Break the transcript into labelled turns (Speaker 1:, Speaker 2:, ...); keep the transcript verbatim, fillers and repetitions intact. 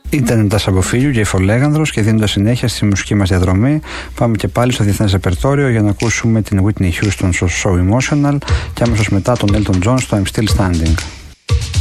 Speaker 1: Ήταν τα Σαμποφίλιου και η Φολέγανδρος, και δίνοντας συνέχεια στη μουσική μας διαδρομή, πάμε και πάλι στο διεθνές ρεπερτόριο για να ακούσουμε την Whitney Houston στο So Emotional και αμέσως μετά τον Elton John στο I'm Still Standing.